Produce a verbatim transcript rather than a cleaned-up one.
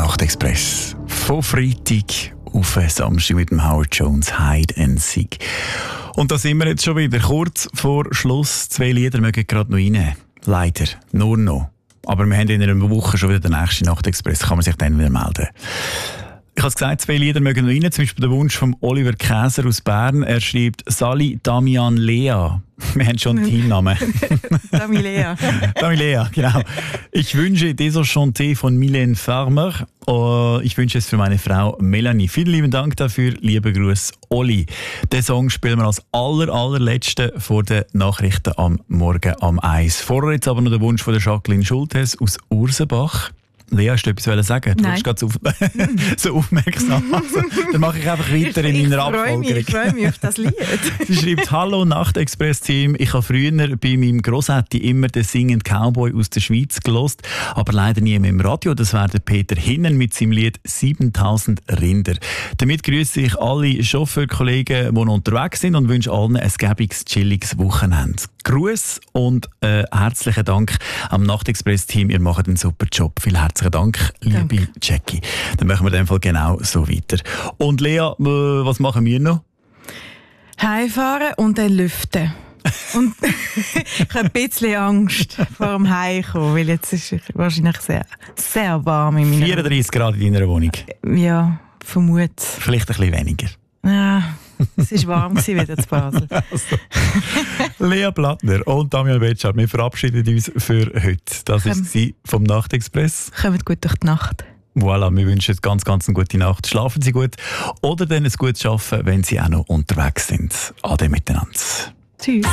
Nachtexpress. Von Freitag auf Samstag mit dem Howard Jones Hide and Seek. Und da sind wir jetzt schon wieder. Kurz vor Schluss. Zwei Lieder mögen gerade noch rein. Leider. Nur noch. Aber wir haben in einer Woche schon wieder den nächsten Nachtexpress. Kann man sich dann wieder melden. Ich habe gesagt, zwei Lieder mögen noch rein. Zum Beispiel der Wunsch von Oliver Käser aus Bern. Er schreibt Sally, Damian, Lea. Wir haben schon einen Teamnamen. Dami Lea. Dami Lea, genau. Ich wünsche Désenchanté von Mylène Farmer. Uh, ich wünsche es für meine Frau Melanie. Vielen lieben Dank dafür. Liebe Gruß, Oli. Den Song spielen wir als aller, allerletzten vor den Nachrichten am Morgen am Eis. Vorher jetzt aber noch der Wunsch von der Jacqueline Schultes aus Ursenbach. Lea, hast du etwas sagen? Du Nein. bist gerade so, so aufmerksam. Also, dann mache ich einfach weiter in ich, meiner ich Abfolgerung. Mich, ich freue mich auf das Lied. Sie schreibt: Hallo Nachtexpress-Team. Ich habe früher bei meinem Grossetti immer den Singing Cowboy aus der Schweiz gelost, aber leider nie mehr im Radio. Das wäre der Peter Hinnen mit seinem Lied siebentausend Rinder. Damit grüße ich alle Chauffeurkollegen, die noch unterwegs sind, und wünsche allen ein gäbiges, chilliges Wochenende. Gruß und äh, herzlichen Dank am Nachtexpress-Team. Ihr macht einen super Job. Vielen herzlichen Dank, liebe Danke. Jackie. Dann machen wir in dem Fall genau so weiter. Und Lea, äh, was machen wir noch? Heimfahren und dann lüften. Und ich habe ein bisschen Angst vor dem Heimkommen, weil jetzt ist es wahrscheinlich sehr, sehr warm in meiner vierunddreißig Grad in deiner Wohnung. Ja, vermute. Vielleicht ein bisschen weniger. Ja, es war warm wieder zu Basel. Also, Lea Plattner und Damian Betschart, wir verabschieden uns für heute. Das war es vom Nachtexpress. Kommt gut durch die Nacht. Voilà, wir wünschen ganz, ganz eine gute Nacht. Schlafen Sie gut oder dann ein gutes Arbeiten, wenn Sie auch noch unterwegs sind. Ade miteinander. Tschüss.